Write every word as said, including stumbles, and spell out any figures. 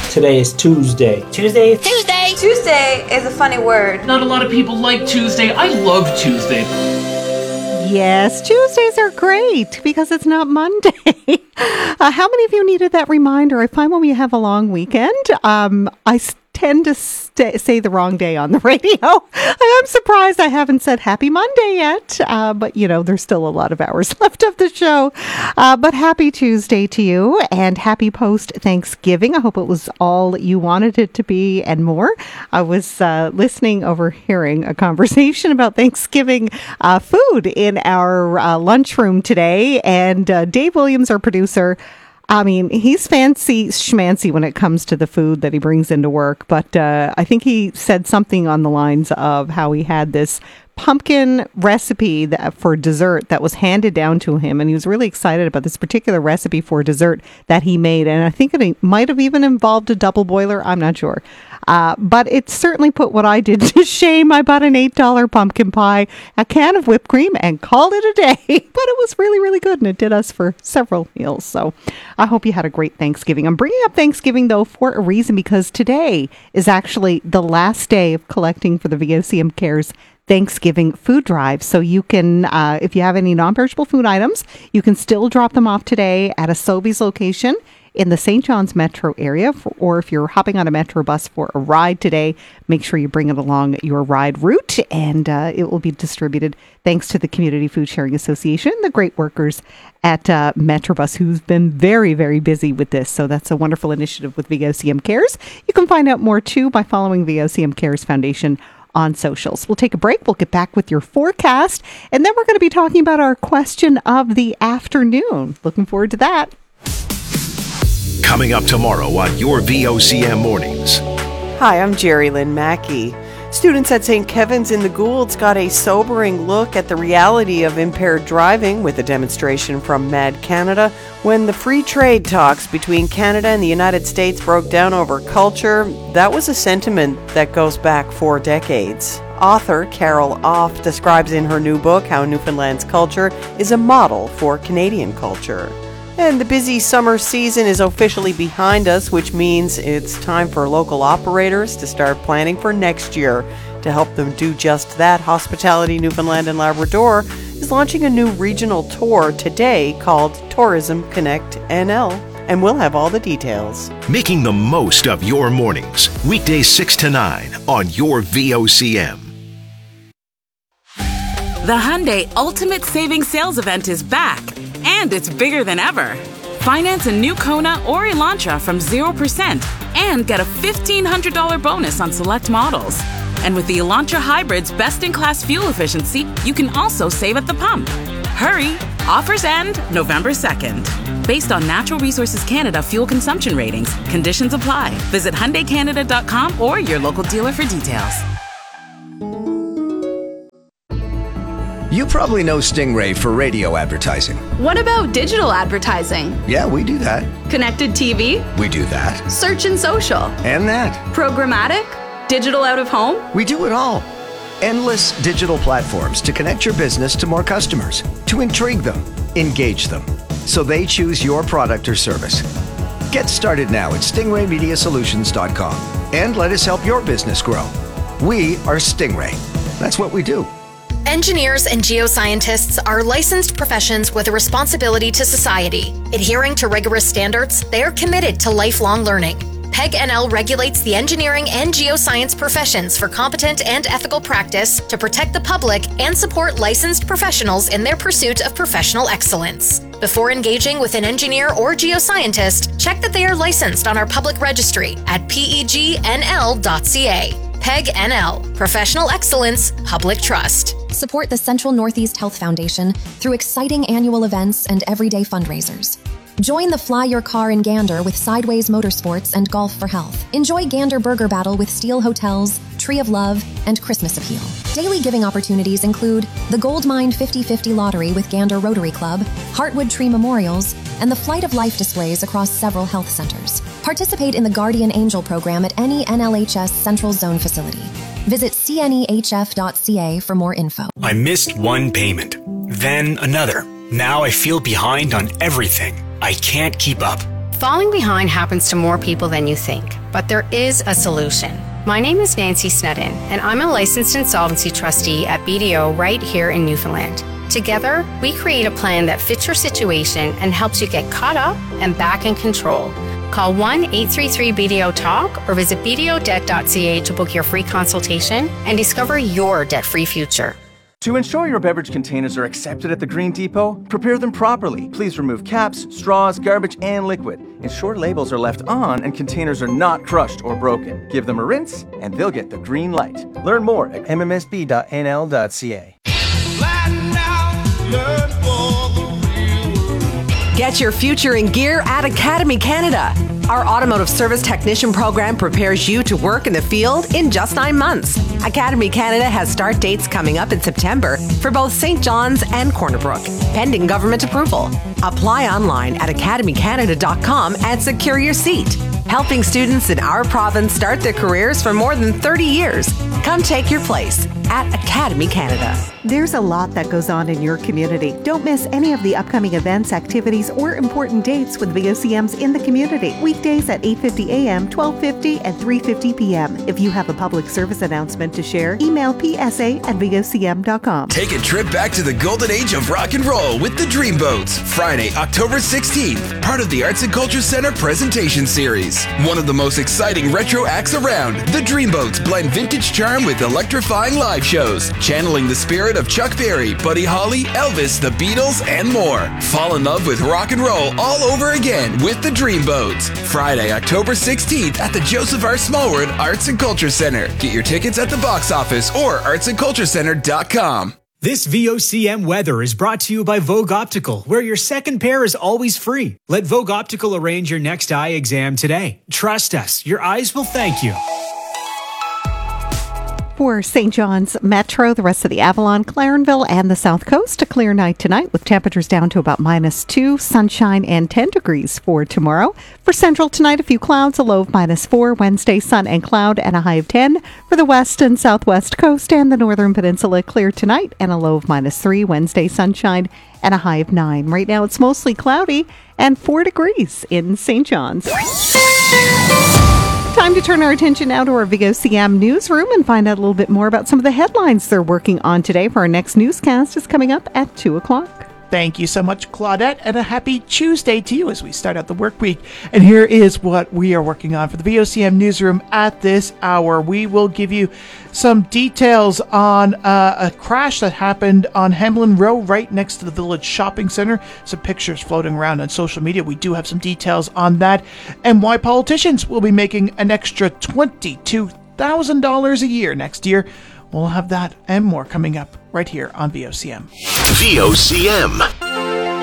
Today is Tuesday. Tuesday? Tuesday! Tuesday is a funny word. Not a lot of people like Tuesday. I love Tuesday. Yes, Tuesdays are great because it's not Monday. uh, how many of you needed that reminder? I find when we have a long weekend, um, I st- tend to st- say the wrong day on the radio. I'm surprised I haven't said Happy Monday yet, uh, but you know, there's still a lot of hours left of the show. Uh, but happy Tuesday to you and happy post-Thanksgiving. I hope it was all you wanted it to be and more. I was uh, listening, overhearing a conversation about Thanksgiving uh, food in our uh, lunchroom today, and uh, Dave Williams, our producer, I mean, he's fancy schmancy when it comes to the food that he brings into work, but uh, I think he said something on the lines of how he had this pumpkin recipe that, for dessert that was handed down to him, and he was really excited about this particular recipe for dessert that he made, and I think it might have even involved a double boiler. I'm not sure. Uh, but it certainly put what I did to shame. I bought an eight dollar pumpkin pie, a can of whipped cream, and called it a day. But it was really, really good, and it did us for several meals. So I hope you had a great Thanksgiving. I'm bringing up Thanksgiving, though, for a reason, because today is actually the last day of collecting for the V O C M Cares Thanksgiving food drive. So you can, uh, if you have any non-perishable food items, you can still drop them off today at a Sobeys location in the Saint John's metro area, for, or if you're hopping on a metro bus for a ride today, make sure you bring it along your ride route, and uh, it will be distributed thanks to the Community Food Sharing Association, the great workers at uh, Metrobus, who's been very, very busy with this. So that's a wonderful initiative with V O C M Cares. You can find out more, too, by following V O C M Cares Foundation on socials. We'll take a break. We'll get back with your forecast, and then we're going to be talking about our question of the afternoon. Looking forward to that. Coming up tomorrow on your V O C M Mornings. Hi, I'm Jerry Lynn Mackey. Students at Saint Kevin's in the Goulds got a sobering look at the reality of impaired driving with a demonstration from Mad Canada when the free trade talks between Canada and the United States broke down over culture. That was a sentiment that goes back four decades. Author Carol Off describes in her new book how Newfoundland's culture is a model for Canadian culture. And the busy summer season is officially behind us, which means it's time for local operators to start planning for next year. To help them do just that, Hospitality Newfoundland and Labrador is launching a new regional tour today called Tourism Connect N L, and we'll have all the details. Making the most of your mornings, weekdays six to nine on your V O C M. The Hyundai Ultimate Savings Sales Event is back, and it's bigger than ever. Finance a new Kona or Elantra from zero percent and get a fifteen hundred dollars bonus on select models. And with the Elantra Hybrid's best-in-class fuel efficiency, you can also save at the pump. Hurry! Offers end November second. Based on Natural Resources Canada fuel consumption ratings, conditions apply. Visit Hyundai Canada dot com or your local dealer for details. You probably know Stingray for radio advertising. What about digital advertising? Yeah, we do that. Connected T V? We do that. Search and social? And that. Programmatic? Digital out of home? We do it all. Endless digital platforms to connect your business to more customers, to intrigue them, engage them, so they choose your product or service. Get started now at stingray media solutions dot com and let us help your business grow. We are Stingray. That's what we do. Engineers and geoscientists are licensed professions with a responsibility to society. Adhering to rigorous standards, they are committed to lifelong learning. P E G N L regulates the engineering and geoscience professions for competent and ethical practice to protect the public and support licensed professionals in their pursuit of professional excellence. Before engaging with an engineer or geoscientist, check that they are licensed on our public registry at P E G N L dot C A. P E G N L, Professional Excellence, Public Trust. Support the Central Northeast Health Foundation through exciting annual events and everyday fundraisers. Join the Fly Your Car in Gander with Sideways Motorsports and Golf for Health. Enjoy Gander Burger Battle with Steel Hotels, Tree of Love, and Christmas Appeal. Daily giving opportunities include the Gold Mine fifty fifty Lottery with Gander Rotary Club, Heartwood Tree Memorials, and the Flight of Life displays across several health centers. Participate in the Guardian Angel program at any N L H S Central Zone facility. Visit C N E H F dot C A for more info. I missed one payment, then another. Now I feel behind on everything. I can't keep up. Falling behind happens to more people than you think, but there is a solution. My name is Nancy Snedden, and I'm a licensed insolvency trustee at B D O right here in Newfoundland. Together, we create a plan that fits your situation and helps you get caught up and back in control. Call one eight three three B D O TALK or visit b d o debt dot c a to book your free consultation and discover your debt-free future. To ensure your beverage containers are accepted at the Green Depot, prepare them properly. Please remove caps, straws, garbage, and liquid. Ensure labels are left on and containers are not crushed or broken. Give them a rinse, and they'll get the green light. Learn more at m m s b dot n l dot c a. Get your future in gear at Academy Canada. Our automotive service technician program prepares you to work in the field in just nine months. Academy Canada has start dates coming up in September for both Saint John's and Corner Brook, pending government approval. Apply online at academy canada dot com and secure your seat. Helping students in our province start their careers for more than thirty years. Come take your place at Academy Canada. There's a lot that goes on in your community. Don't miss any of the upcoming events, activities, or important dates with V O C Ms in the community. Weekdays at eight fifty a m, twelve fifty, and three fifty p m If you have a public service announcement to share, email p s a at v o c m dot com. Take a trip back to the golden age of rock and roll with the Dreamboats. Friday, October sixteenth, part of the Arts and Culture Center presentation series. One of the most exciting retro acts around, the Dreamboats blend vintage charm with electrifying live shows, channeling the spirit of Chuck Berry, Buddy Holly, Elvis, the Beatles, and more. Fall in love with rock and roll all over again with the Dreamboats. Friday, October sixteenth at the Joseph R. Smallwood Arts and Culture Center. Get your tickets at the box office or arts and culture center dot com. This V O C M weather is brought to you by Vogue Optical, where your second pair is always free. Let Vogue Optical arrange your next eye exam today. Trust us, your eyes will thank you. For Saint John's Metro, the rest of the Avalon, Clarenville, and the South Coast, a clear night tonight with temperatures down to about minus two, sunshine, and ten degrees for tomorrow. For Central tonight, a few clouds, a low of minus four. Wednesday, sun and cloud, and a high of ten. For the West and Southwest Coast and the Northern Peninsula, clear tonight, and a low of minus three. Wednesday, sunshine, and a high of nine. Right now, it's mostly cloudy and four degrees in Saint John's. Time to turn our attention now to our V O C M newsroom and find out a little bit more about some of the headlines they're working on today. For our next newscast is coming up at two o'clock. Thank you so much, Claudette, and a happy Tuesday to you as we start out the work week. And here is what we are working on for the V O C M newsroom at this hour. We will give you some details on uh, a crash that happened on Hamlin Row right next to the Village Shopping Center. Some pictures floating around on social media. We do have some details on that, and why politicians will be making an extra twenty-two thousand dollars a year next year. We'll have that and more coming up right here on V O C M. V O C M.